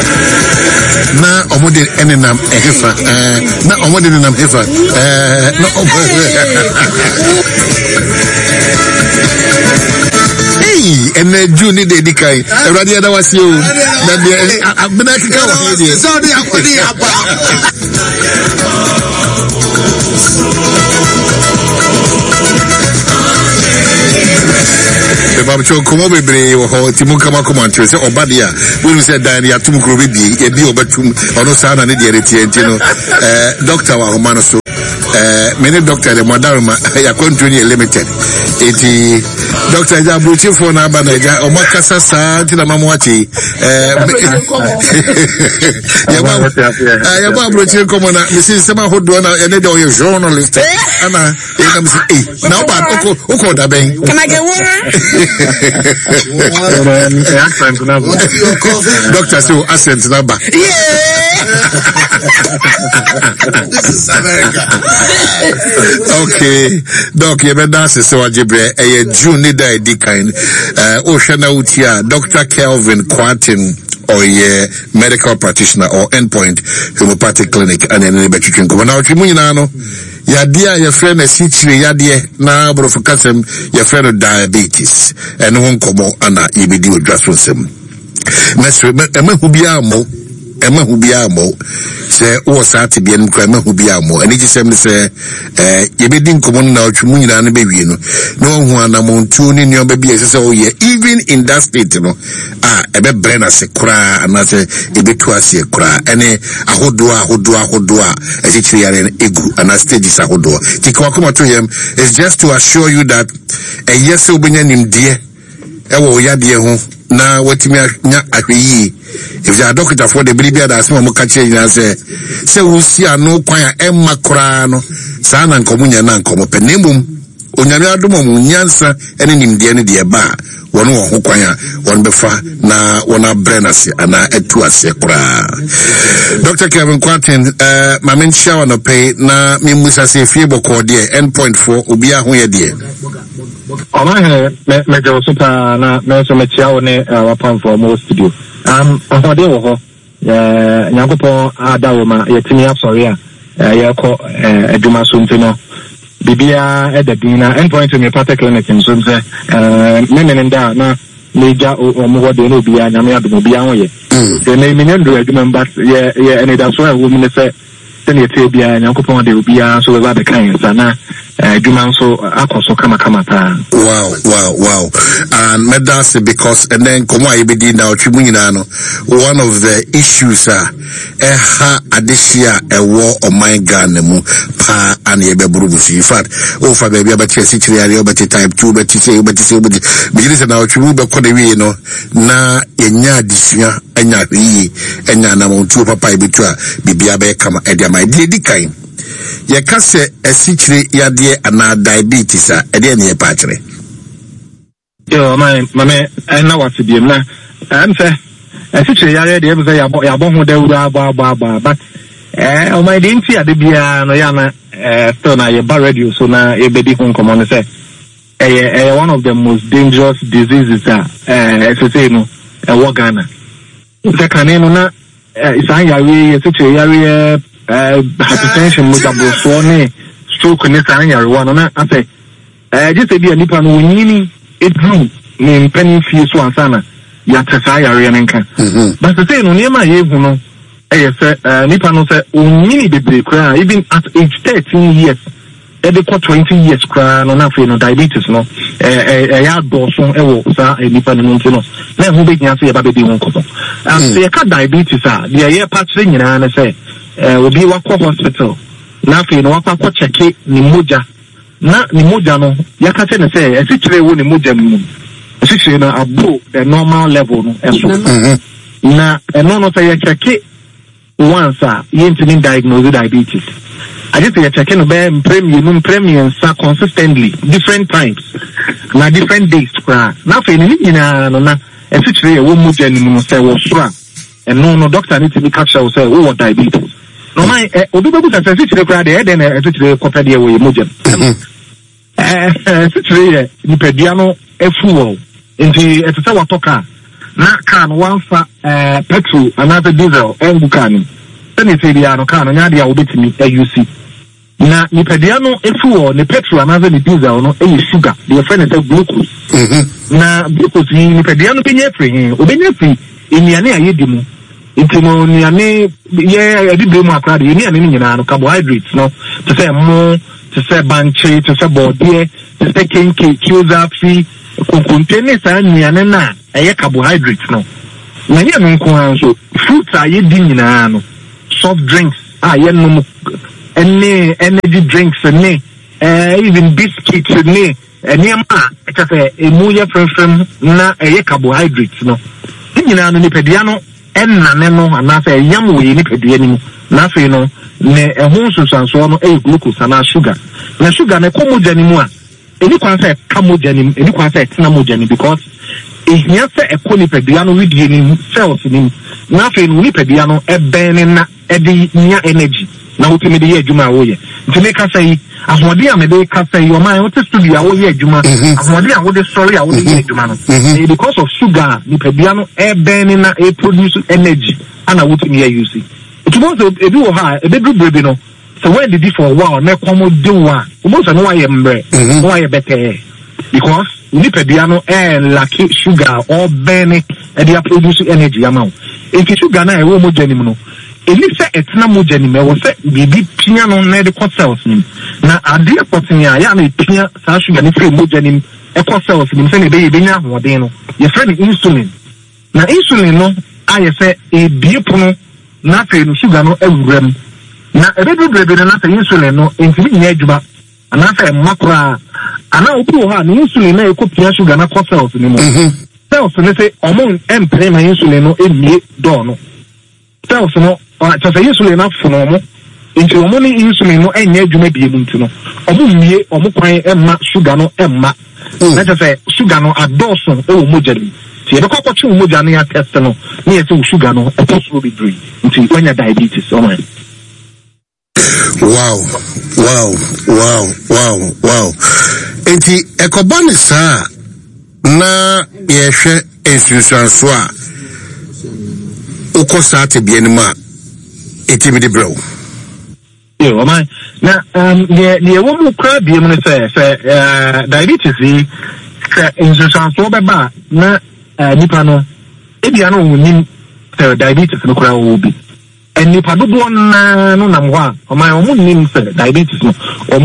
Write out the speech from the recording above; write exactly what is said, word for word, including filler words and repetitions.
na omode enenam ehefa eh na omode enenam hefa eh na hey ene June de dikai Ewrade ada wase o na de abena kika wo de so de akodi apa Baba cho komo bebre wo ho ti mun kama koma ntwe se obadia we say dan ya tum kro bebi e bi obatum ono sa na ne de retie ntino eh doctor wa homa no so eh many doctor de modarma ya continue limited eti doctor ja bruchi for na ba na ja o makasa sa ti na mamu achi eh ya ba ya ba bruchi komo na mi si sema hodo na ene de o journalist ana e na mi si eh na ba oko oko da ben Can I get water? Doctor, so accent number. Yeah. This is America. Okay. Doc, you better dance so Jibre. A June day kind. Uh, Oceana Utia, Doctor Kelvin Quantin, or a medical practitioner or endpoint homeopathic clinic, and then better can come out. Yadia, your friend, a situation, Yadia, now, but for custom, your friend of diabetes, and one come and you be do just for some. Mestre, Emma Hubiamo, Emma Hubiamo, say, or Sati be and Crema Hubiamo, and it is say, eh, you be didn't come on now to moon and baby, no one among tuning your baby, so yeah, even in that state, you know, ah, a bit brain as a cry, and as a bit to us a cry, and a hodua, hodua, hodua, as it's here in egu, and a stage is a hodua. Tikawakuma to him is just to assure you that a yes, so when him dear, ewo ya dear home. Na watimi nya ahweyi if the doctor for the baby that asema mo kache nya say say wusi anu kwan ya emma kora no saa na nkomunya na nkomo penembum onyame adomo mu nyansa ene nimde ne de ba wono wo ho kwan ya won befa na wona brenase ana etu ase kora. Doctor Kevin Quantin uh ma mentia wono pay na mimusa se fie boko de endpoint four obi a ho ye de Oma he me me jo super na me so me chia one wapam for mo studio. Um ohode wo ho. Eh Nyankopon ada wo ma yetimi asori a ye ko adwuma so ntino. Bibia e da dina endpoint me party clinic so nse eh me me nda na meja o mo wode no bia na me adu bia ho ye. De me me ndo adwuma mba ye ye ene da so a wo mi se sene te bia Nyankopon de bia so we ba be kan sana Juman so akoso kama kama ta. Wow, wow, wow. And medase because and then come on ibidi now chimunyina no. One of the issues are eh ha adisia a war on my gun mu pa and ye beburubusi. In fact, oh for baby about your situation about type two but say but say but begin now chimu be ko de wi no na enya adisia enya yi enya na mo tu papa ibitu a bibia be kama e dia my di kan. Ye kase esichire yade ana diabetes a ede ne ye paachire yo my mame na wati biem na am say esichire yade de em say yabo yabo ho da wura aba aba aba but eh o my denti ade bia no ya na eh still na ye ba radio so na e be di ho komo no say eh one of the most dangerous diseases ah eh say no e wo Ghana the kaneno na isan yawe esichire yawe Uh, hypertension mo jabo so ne stroke ne san yare wano na ase eh just be nipa no nyini edru ne mpani fie so ansana ya tesa yare ne nka but say no niema ye hu no eh say nipa no say onyini bebre kra even at age thirteen years e dey twenty years kra no na fe no diabetes no eh eh ya do so e wo sa nipa no ntino na hu be nya say ya ba be di hu nkoso and say ka diabetes a de ye patre nyina na say eh obi wakọ hospital na fe no wakọ check ni moja na ni moja no yakate ne say esichire wo ni moja mu esichire na abo the normal level no eso na eno no say check once a yentimi diagnose diabetes I just say check no be premium premium sa consistently different times na different days kra na fe ni nyina no na esichire wo moja ni mu say wo sura eno no doctor need to be capture say wo diabetes. No my eh obi babu say sichire kra de e den e sichire kopa de we mojem eh sichire ni pedia no efu wo nti e tse wa toka na car no one fa eh petrol another diesel and bukani then say dia no car no nya dia obetimi A U C na nipadia no efu ne petrol another the diesel no e sugar the friend say glucose mhm na glucose ni nipadia no benya free obenya free eniane ayedi mu intimo niane ye adibe mu akra de eniane ni nyina no carbohydrates no to say mo to say banche to say body to say kenke choose free contain sa niane na eye carbohydrates no na ye no nko anso fruits ayedi nyina no soft drinks ah ye no any energy drinks any uh, even biscuits any any ma it's a emu ye frem na eye carbohydrates no nyina no nipadia no enna ne no anase yam we nipadia ni mu na fe no ne ehun susanso no e glucose na sugar na sugar ne komoja ni mu a eni kwan se kamoja ni eni kwan se tina moja ni because ehia se ekoni nipadia no widie ni cells ni na fe no nipadia no e ben na e di nya energy na wotime de ye adwuma wo ye ntime ka sai ahode a me de ka sai o man wote studio a wo ye adwuma ahode a wo de sorry a wo de ye adwuma no because of sugar nipadua no e burn na e produce energy ana wotime ye use it was e bi wo ha e be du brebe no so when did it for a while na komo do wa almost no wa ye mbre no wa ye better because nipadua no e lack sugar or burn e dey produce energy amount if sugar na e wo mo jani mu no elisa etna moja ni mewo se bibi pia no na de cells ni na ade apotin ya ya na pia sa sugar ni free moja ni e cells ni se ne be be nya hoden no ye friend insulin na insulin no aye se e biepono na fe no sugar no awuram na e be do na se insulin no entimi nya adwuma ana se makra ana obi ha na insulin na e ko pia sugar na cells ni mo cells ne se omon empre na insulin no emie do no cells no to say insulin na fono mo nti omo ni insulin no enye adwuma bie mu nti no omo mie omo kwan emma sugar no emma na to say sugar no adoso e wo moja ni ti e be kokko chi moja no ya test no na ye say sugar no e possible be three nti when diabetes o man wow wow wow wow wow enti ekobani sa na ye hwe ensusuanso a ukosa te bie ni ma etimi de bro yo man na um the the woman crab be me say say uh diabetes yi say insuranso be ba na nipa no e bia no wonim diabetes no kura wo bi enipa dodo na no nam ho a o man o mo nim say diabetes no